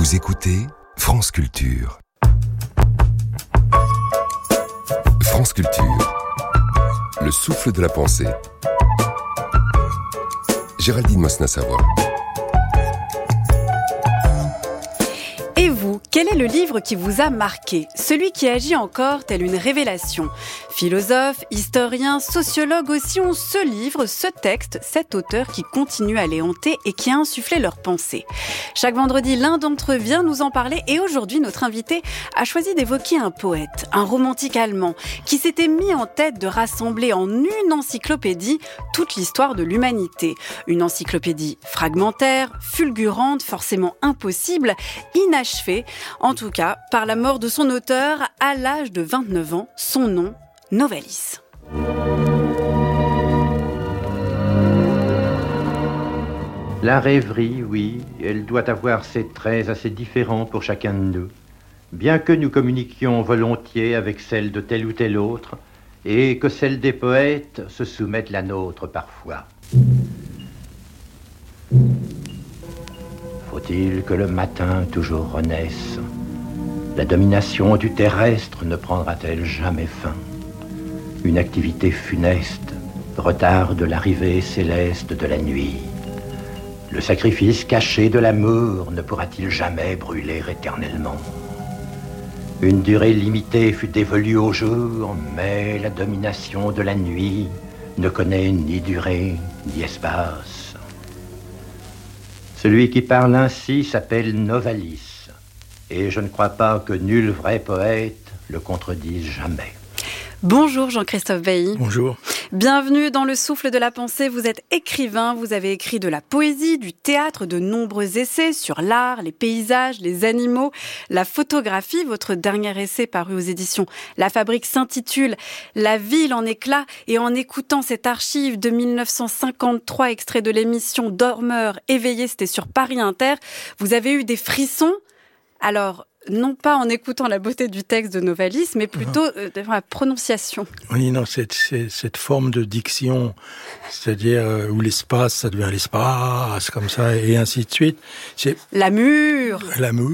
Vous écoutez France Culture. France Culture, le souffle de la pensée. Géraldine Mosna-Savoie. Et vous, quel est le livre qui vous a marqué ? Celui qui agit encore telle une révélation. Philosophes, historiens, sociologues aussi ont ce livre, ce texte, cet auteur qui continue à les hanter et qui a insufflé leurs pensées. Chaque vendredi, l'un d'entre eux vient nous en parler et aujourd'hui, notre invité a choisi d'évoquer un poète, un romantique allemand, qui s'était mis en tête de rassembler en une encyclopédie toute l'histoire de l'humanité. Une encyclopédie fragmentaire, fulgurante, forcément impossible, inachevée, en tout cas par la mort de son auteur à l'âge de 29 ans, son nom, Novalis. La rêverie, oui, elle doit avoir ses traits assez différents pour chacun de nous, bien que nous communiquions volontiers avec celle de tel ou tel autre, et que celle des poètes se soumette la nôtre parfois. Faut-il que le matin toujours renaisse ? La domination du terrestre ne prendra-t-elle jamais fin ? Une activité funeste retarde l'arrivée céleste de la nuit. Le sacrifice caché de l'amour ne pourra-t-il jamais brûler éternellement ? Une durée limitée fut dévolue au jour, mais la domination de la nuit ne connaît ni durée ni espace. Celui qui parle ainsi s'appelle Novalis, et je ne crois pas que nul vrai poète le contredise jamais. Bonjour Jean-Christophe Bailly. Bonjour. Bienvenue dans le souffle de la pensée. Vous êtes écrivain, vous avez écrit de la poésie, du théâtre, de nombreux essais sur l'art, les paysages, les animaux, la photographie. Votre dernier essai paru aux éditions La Fabrique s'intitule « La ville en éclats » et en écoutant cette archive de 1953, extrait de l'émission Dormeur éveillé, c'était sur Paris Inter, vous avez eu des frissons. Alors, non pas en écoutant la beauté du texte de Novalis, mais plutôt devant la prononciation. Oui, non, cette forme de diction, c'est-à-dire où l'espace, ça devient l'espace, comme ça, et ainsi de suite. C'est L'amour,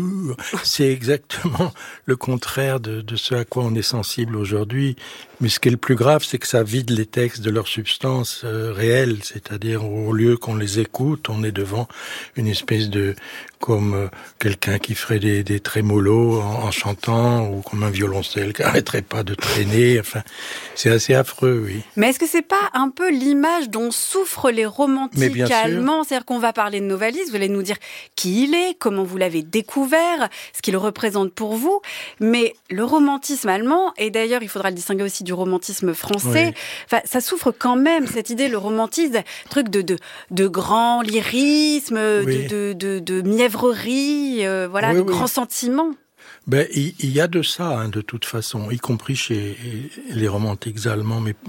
c'est exactement le contraire de ce à quoi on est sensible aujourd'hui. Mais ce qui est le plus grave, c'est que ça vide les textes de leur substance réelle, c'est-à-dire au lieu qu'on les écoute, on est devant une espèce de... comme quelqu'un qui ferait des trémolos en chantant, ou comme un violoncelle qui n'arrêterait pas de traîner. Enfin, c'est assez affreux, oui. Mais est-ce que c'est pas un peu l'image dont souffrent les romantiques allemands ? C'est-à-dire qu'on va parler de Novalis, vous allez nous dire qui il est, comment vous l'avez découvert, ce qu'il représente pour vous. Mais le romantisme allemand, et d'ailleurs il faudra le distinguer aussi du romantisme français, enfin, ça souffre quand même, cette idée, le romantisme, truc de grand lyrisme, de mièvrerie, de grands sentiments. Ben, il y a de ça, de toute façon, y compris chez les romantiques allemands, mais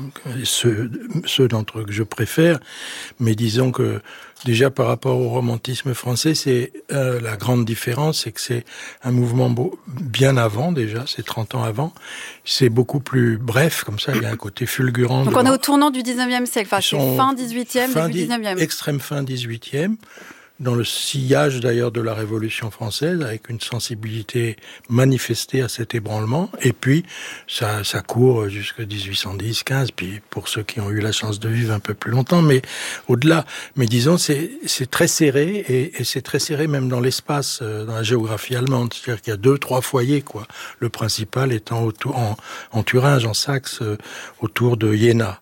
ceux d'entre eux que je préfère. Mais disons que, déjà par rapport au romantisme français, c'est la grande différence, c'est que c'est un mouvement bien avant déjà, c'est 30 ans avant. C'est beaucoup plus bref, comme ça, il y a un côté fulgurant. Donc on est au tournant du 19e siècle, enfin c'est fin 18e, début 19e. Extrême fin 18e. Dans le sillage d'ailleurs de la Révolution française, avec une sensibilité manifestée à cet ébranlement, et puis ça court jusqu'à 1810-15, puis pour ceux qui ont eu la chance de vivre un peu plus longtemps, mais au-delà. Mais disons, c'est très serré, et c'est très serré même dans l'espace, dans la géographie allemande, c'est-à-dire qu'il y a 2-3 foyers, quoi. Le principal étant en Thuringe, en Saxe, autour de Jena.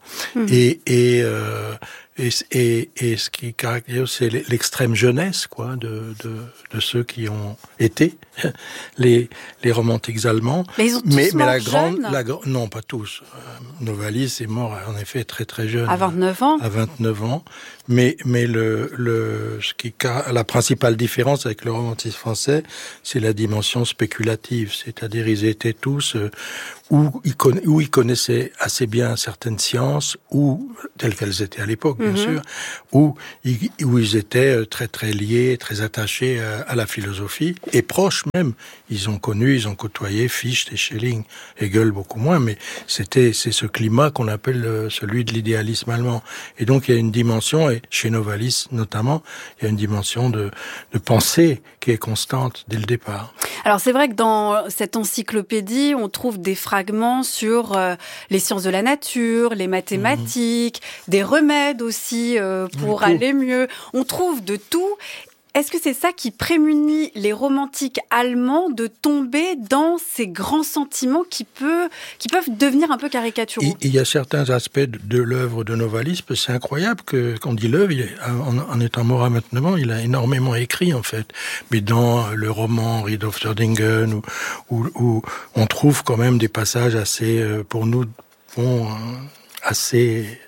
Et ce qui caractérise, c'est l'extrême jeunesse, quoi, de ceux qui ont été les romantiques allemands. Mais ils ont tous morts jeunes ? Non, pas tous. Novalis est mort, en effet, très très jeune. À 29 ans. À 29 ans. Mais la principale différence avec le romantisme français, c'est la dimension spéculative. C'est-à-dire, ils étaient tous, où ils connaissaient assez bien certaines sciences, ou telles qu'elles étaient à l'époque, bien sûr, où ils étaient très très liés, très attachés à la philosophie, et proches même. Ils ont côtoyé Fichte et Schelling, Hegel beaucoup moins, mais c'est ce climat qu'on appelle celui de l'idéalisme allemand. Et donc il y a une dimension, et chez Novalis notamment, il y a une dimension de pensée qui est constante dès le départ. Alors c'est vrai que dans cette encyclopédie, on trouve des fragments sur les sciences de la nature, les mathématiques, des remèdes aussi pour aller mieux. On trouve de tout. Est-ce que c'est ça qui prémunit les romantiques allemands de tomber dans ces grands sentiments qui peuvent devenir un peu caricaturaux? Il y a certains aspects de l'œuvre de Novalis, c'est incroyable qu'on dit l'œuvre, en étant mort maintenant, il a énormément écrit en fait. Mais dans le roman Ried auf der Dingen, où on trouve quand même des passages assez, pour nous, assez...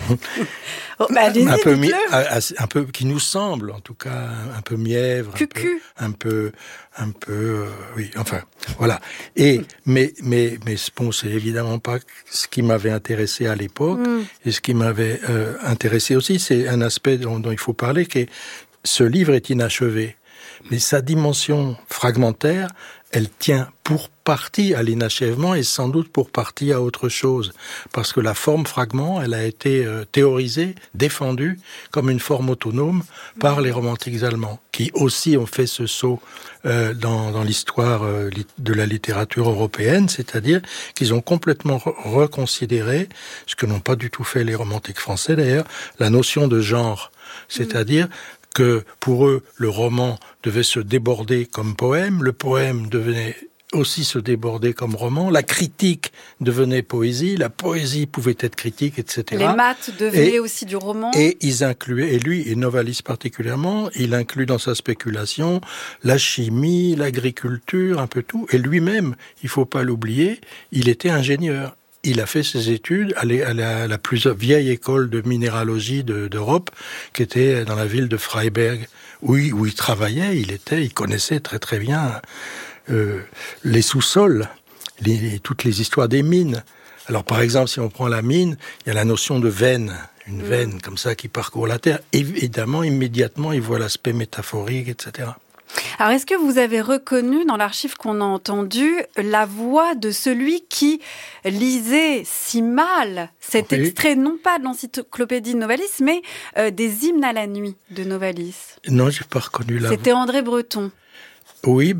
un peu qui nous semble en tout cas un peu mièvre, un peu oui, enfin voilà. Mais bon, c'est évidemment pas ce qui m'avait intéressé à l'époque. Et ce qui m'avait intéressé aussi, c'est un aspect dont il faut parler, qui est ce livre est inachevé, mais sa dimension fragmentaire, elle tient pour partie à l'inachèvement et sans doute pour partie à autre chose. Parce que la forme fragment, elle a été théorisée, défendue comme une forme autonome par les romantiques allemands, qui aussi ont fait ce saut dans l'histoire de la littérature européenne, c'est-à-dire qu'ils ont complètement reconsidéré, ce que n'ont pas du tout fait les romantiques français d'ailleurs, la notion de genre. C'est-à-dire que pour eux, le roman devait se déborder comme poème, le poème devenait aussi se déborder comme roman, la critique devenait poésie, la poésie pouvait être critique, etc. Les maths devenaient aussi du roman. Et ils incluaient, et lui, et Novalis particulièrement, il inclut dans sa spéculation la chimie, l'agriculture, un peu tout. Et lui-même, il faut pas l'oublier, il était ingénieur. Il a fait ses études à la plus vieille école de minéralogie d'Europe, qui était dans la ville de Freiberg, où il travaillait, il connaissait très très bien les sous-sols, toutes les histoires des mines. Alors par exemple, si on prend la mine, il y a la notion de veine, une veine comme ça qui parcourt la terre. Évidemment, immédiatement, il voit l'aspect métaphorique, etc. Alors, est-ce que vous avez reconnu dans l'archive qu'on a entendu la voix de celui qui lisait si mal cet extrait, non pas de l'encyclopédie de Novalis, mais des hymnes à la nuit de Novalis? Non, j'ai pas reconnu la voix. C'était André Breton. Oui,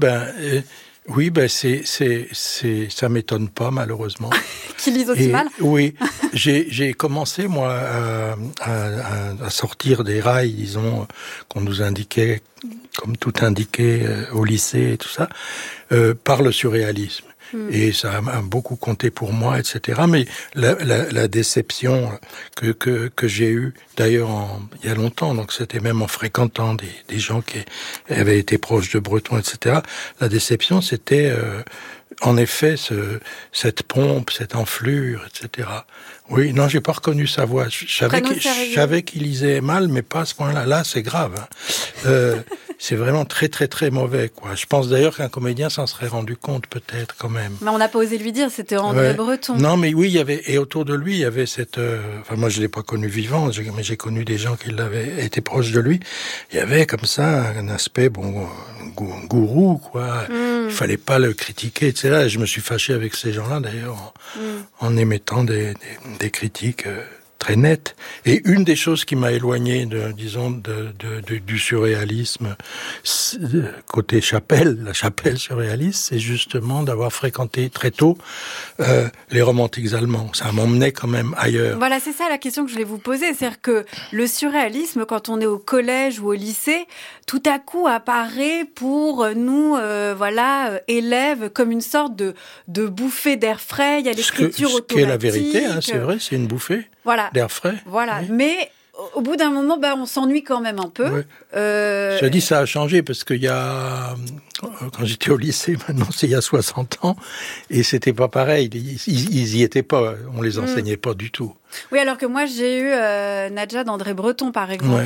ça m'étonne pas, malheureusement. Qui lise aussi mal? Oui, j'ai commencé, moi, à sortir des rails, disons, qu'on nous indiquait, comme tout indiqué au lycée et tout ça, par le surréalisme. Et ça a beaucoup compté pour moi, etc. Mais la déception que j'ai eue, d'ailleurs, il y a longtemps, donc c'était même en fréquentant des gens qui avaient été proches de Breton, etc. La déception, c'était en effet cette pompe, cette enflure, etc. Oui, non, j'ai pas reconnu sa voix. Je savais qu'il lisait mal, mais pas à ce point-là. Là, c'est grave. Hein. C'est vraiment très, très, très mauvais, quoi. Je pense d'ailleurs qu'un comédien s'en serait rendu compte, peut-être, quand même. Mais on n'a pas osé lui dire, c'était André Breton. Non, mais oui, et autour de lui, il y avait cette... Enfin, moi, je l'ai pas connu vivant, mais j'ai connu des gens qui l'avaient été proches de lui. Il y avait, comme ça, un aspect, gourou, quoi. Il fallait pas le critiquer, etc. Et je me suis fâché avec ces gens-là, d'ailleurs, en émettant des critiques... très nette. Et une des choses qui m'a éloigné du surréalisme côté Chapelle, la Chapelle surréaliste, c'est justement d'avoir fréquenté très tôt les romantiques allemands. Ça m'emmenait quand même ailleurs. Voilà, c'est ça la question que je voulais vous poser. C'est-à-dire que le surréalisme, quand on est au collège ou au lycée, tout à coup apparaît pour nous, élèves, comme une sorte de bouffée d'air frais. Il y a l'écriture automatique. Ce qui est la vérité, hein, c'est vrai, c'est une bouffée. Voilà. D'air frais. Voilà, oui. Mais au bout d'un moment, on s'ennuie quand même un peu. Oui. Je dis ça a changé parce qu'il y a, quand j'étais au lycée, maintenant c'est il y a 60 ans, et c'était pas pareil. Ils y étaient pas, on les enseignait pas du tout. Oui, alors que moi j'ai eu Nadja d'André Breton par exemple en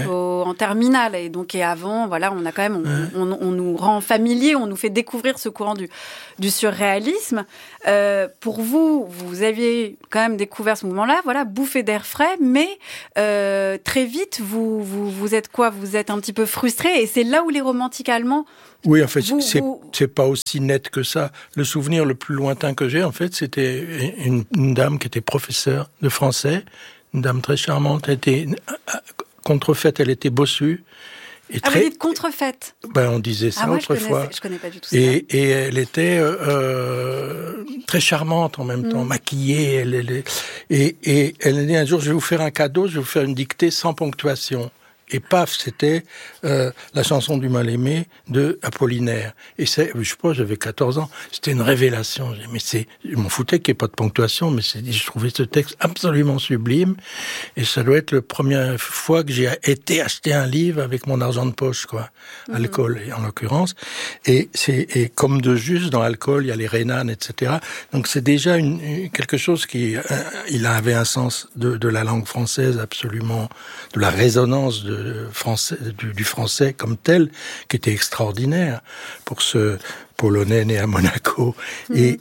en terminale, et avant, voilà, on a quand même, on nous rend familier, on nous fait découvrir ce courant du surréalisme. Pour vous aviez quand même découvert ce mouvement-là, voilà, bouffée d'air frais, mais très vite, vous êtes quoi ? Vous êtes un petit peu frustré, et c'est là où les romantiques allemands... Oui, en fait, c'est pas aussi net que ça. Le souvenir le plus lointain que j'ai, en fait, c'était une dame qui était professeure de français, une dame très charmante, elle était contrefaite, elle était bossue. Et vous dites contrefaite. On disait ça autrefois. Je connais pas du tout ça. Et elle était très charmante en même temps, maquillée. Et elle a dit un jour, je vais vous faire un cadeau, je vais vous faire une dictée sans ponctuation. Et paf, c'était la chanson du mal-aimé de Apollinaire. Et je pense, j'avais 14 ans, c'était une révélation. Je m'en foutais qu'il n'y ait pas de ponctuation, mais je trouvais ce texte absolument sublime. Et ça doit être la première fois que j'ai été acheter un livre avec mon argent de poche, quoi. Alcool, en l'occurrence. Et comme de juste, dans Alcool, il y a les Rhénanes, etc. Donc c'est déjà quelque chose il avait un sens de la langue française absolument, de la résonance du français comme tel, qui était extraordinaire pour ce Polonais né à Monaco. Et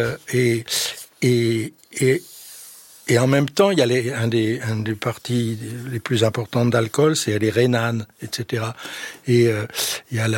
en même temps, il y a un des parties les plus importantes d'Alcool, c'est les Rhénanes, etc. Et il y a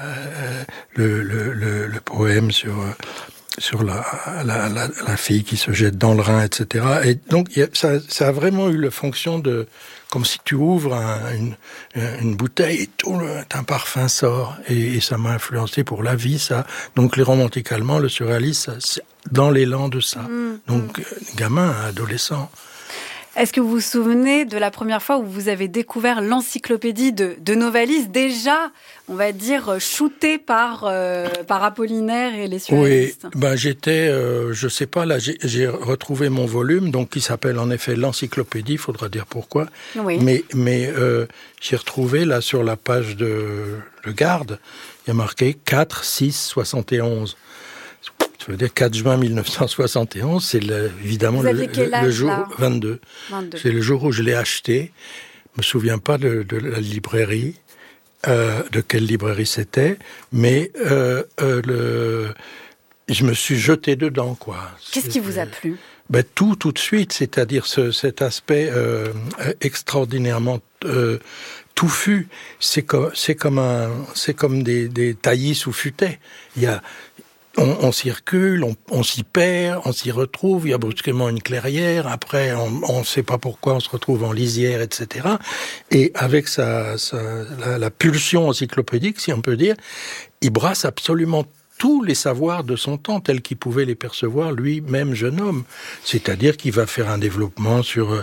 le poème sur la fille qui se jette dans le Rhin, etc. Et donc, ça a vraiment eu la fonction comme si tu ouvres une bouteille et tout un parfum sort. Et ça m'a influencé pour la vie, ça. Donc, les romantiques allemands, le surréalisme, c'est dans l'élan de ça. Donc, gamin, adolescent. Est-ce que vous vous souvenez de la première fois où vous avez découvert l'encyclopédie de Novalis, déjà, on va dire, shootée par Apollinaire et les surréalistes ? Oui, j'étais, je sais pas, là, j'ai retrouvé mon volume, donc qui s'appelle en effet l'encyclopédie, il faudra dire pourquoi. Oui. Mais j'ai retrouvé, là, sur la page de Garde, il y a marqué 4, 6, 71. Ça veut dire 4 juin 1971, c'est évidemment le jour 22. C'est le jour où je l'ai acheté. Je me souviens pas de la librairie, de quelle librairie c'était, mais je me suis jeté dedans, quoi. Qu'est-ce qui vous a plu ? Tout de suite, c'est-à-dire cet aspect extraordinairement touffu. C'est comme des taillis sous futaie. On circule, on s'y perd, on s'y retrouve, il y a brusquement une clairière, après on ne sait pas pourquoi on se retrouve en lisière, etc. Et avec la pulsion encyclopédique, si on peut dire, il brasse absolument tous les savoirs de son temps, tels qu'il pouvait les percevoir lui-même jeune homme. C'est-à-dire qu'il va faire un développement sur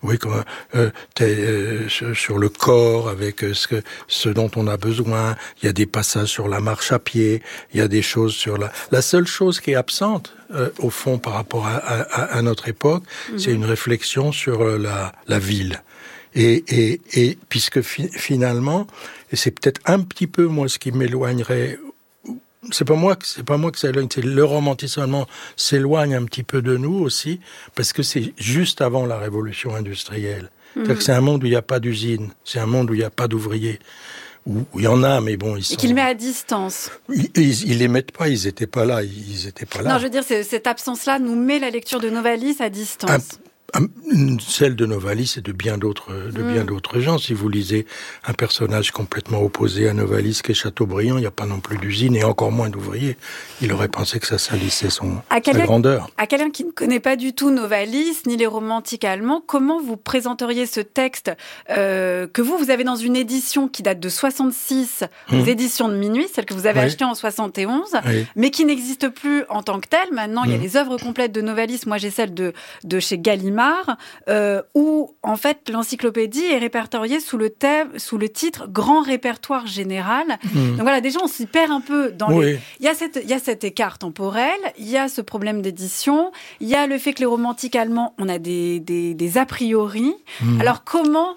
le corps, avec ce dont on a besoin. Il y a des passages sur la marche à pied, il y a des choses sur la seule chose qui est absente, au fond, par rapport à notre époque, c'est une réflexion sur la ville. Et puisque finalement, et c'est peut-être un petit peu, moi, ce qui m'éloignerait... C'est pas moi que ça éloigne, c'est le romantisme allemand s'éloigne un petit peu de nous aussi, parce que c'est juste avant la révolution industrielle. C'est-à-dire que c'est un monde où il n'y a pas d'usine, c'est un monde où il n'y a pas d'ouvriers, où il y en a, mais bon, et qu'il met à distance. Ils les mettent pas, ils étaient pas là. Non, je veux dire, cette absence-là nous met la lecture de Novalis à distance. Celle de Novalis et de bien d'autres gens. Si vous lisez un personnage complètement opposé à Novalis qui est Chateaubriand, il n'y a pas non plus d'usine et encore moins d'ouvriers. Il aurait pensé que ça salissait sa grandeur. À quelqu'un qui ne connaît pas du tout Novalis ni les romantiques allemands, comment vous présenteriez ce texte que vous avez dans une édition qui date de 66, aux éditions de Minuit, celle que vous avez achetée en 71, mais qui n'existe plus en tant que telle. Maintenant, il y a les œuvres complètes de Novalis. Moi, j'ai celle de chez Gallimard, où en fait l'encyclopédie est répertoriée sous le titre Grand répertoire général. Donc voilà, déjà on s'y perd un peu dans il y a cet écart temporel, il y a ce problème d'édition, il y a le fait que les romantiques allemands, on a des a priori. Alors comment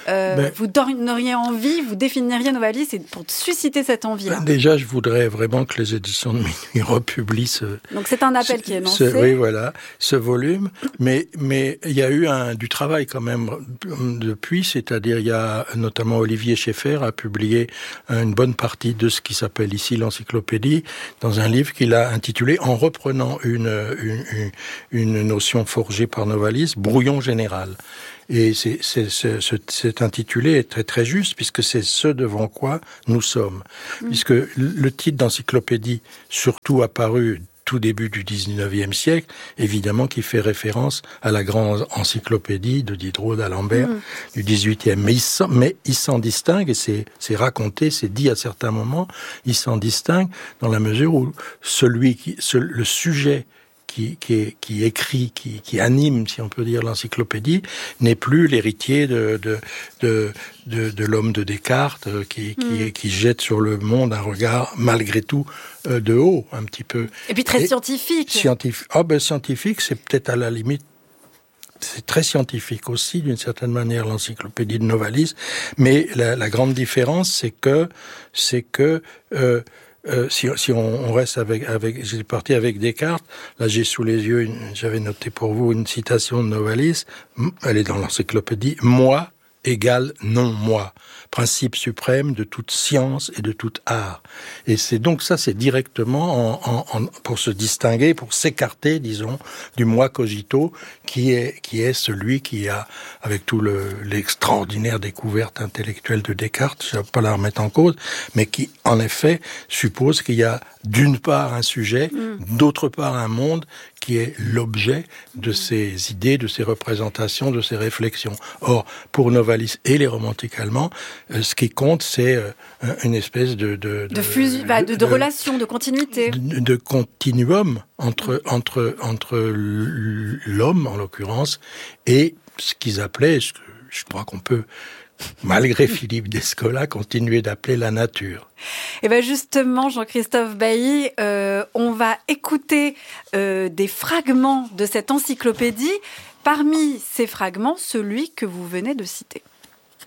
vous donneriez envie, vous définiriez Novalis pour susciter cette envie-là? Déjà, je voudrais vraiment que les éditions de Minuit republient Donc c'est un appel qui est lancé. Oui, voilà, ce volume. Mais il y a eu du travail quand même depuis, c'est-à-dire il y a notamment Olivier Schaeffer a publié une bonne partie de ce qui s'appelle ici l'encyclopédie dans un livre qu'il a intitulé, en reprenant une notion forgée par Novalis, Brouillon général. Et cet intitulé est très très juste, puisque c'est ce devant quoi nous sommes. Puisque le titre d'encyclopédie, surtout apparu tout début du 19e siècle, évidemment qui fait référence à la grande encyclopédie de Diderot d'Alembert du 18e. Mais il s'en distingue, et c'est raconté, c'est dit à certains moments, il s'en distingue dans la mesure où le sujet qui écrit, qui anime, si on peut dire, l'encyclopédie, n'est plus l'héritier de l'homme de Descartes, qui jette sur le monde un regard, malgré tout, de haut, un petit peu. Et puis très scientifique. Scientifique, c'est peut-être à la limite, c'est très scientifique aussi, d'une certaine manière, l'encyclopédie de Novalis, mais la grande différence, c'est que si on reste avec, j'ai parti avec Descartes. Là, j'ai sous les yeux, j'avais noté pour vous une citation de Novalis. Elle est dans l'encyclopédie. Moi égale non-moi. Principe suprême de toute science et de tout art. Et c'est donc ça, c'est directement pour se distinguer, pour s'écarter, disons, du moi cogito, qui est celui qui a, avec tout l'extraordinaire découverte intellectuelle de Descartes, je ne vais pas la remettre en cause, mais qui, en effet, suppose qu'il y a d'une part un sujet, d'autre part un monde qui est l'objet de ses idées, de ses représentations, de ses réflexions. Or, pour Novalis et les romantiques allemands, ce qui compte, c'est une espèce de relation, de continuité, de continuum entre l'homme, en l'occurrence, et ce qu'ils appelaient, je crois qu'on peut, malgré Philippe Descola, continuer d'appeler la nature. Et bien justement, Jean-Christophe Bailly, on va écouter des fragments de cette encyclopédie. Parmi ces fragments, celui que vous venez de citer.